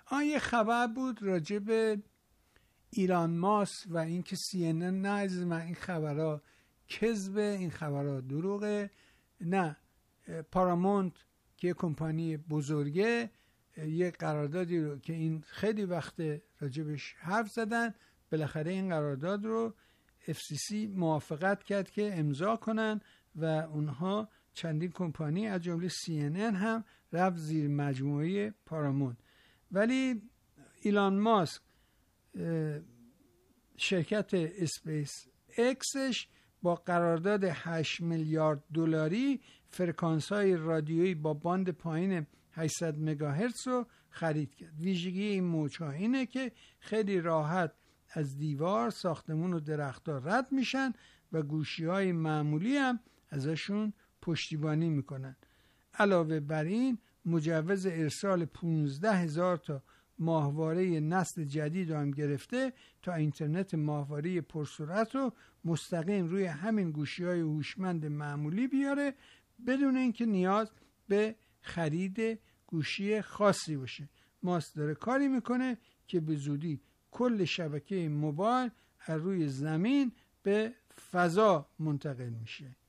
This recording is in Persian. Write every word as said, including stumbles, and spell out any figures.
آن یه خبر بود راجع به ایلان ماسک و اینکه سی ان ان نه از من این خبرها کذبه، این خبرها دروغه. نه، پارامونت که یه کمپانی بزرگه یه قراردادی رو که این خیلی وقت راجبش حرف زدن، بالاخره این قرارداد رو اف سی سی موافقت کرد که امضا کنن و اونها چندین کمپانی از جمله سی ان ان هم رفت زیر مجموعه پارامونت. ولی ایلان ماسک شرکت اسپیس اکسش با قرارداد هشت میلیارد دلاری فرکانس‌های رادیویی با باند پایین هشتصد مگاهرتز رو خرید کرد. ویژگی این موج‌ها اینه که خیلی راحت از دیوار، ساختمون و درخت‌ها رد میشن و گوشی‌های معمولی هم ازشون پشتیبانی میکنن. علاوه بر این مجوز ارسال پانزده هزار تا ماهواره نسل جدید رو هم گرفته تا اینترنت ماهواره پرسرعت رو مستقیم روی همین گوشی‌های هوشمند معمولی بیاره بدون اینکه نیاز به خرید گوشی خاصی باشه. ماسک داره کاری میکنه که به زودی کل شبکه موبایل از روی زمین به فضا منتقل میشه.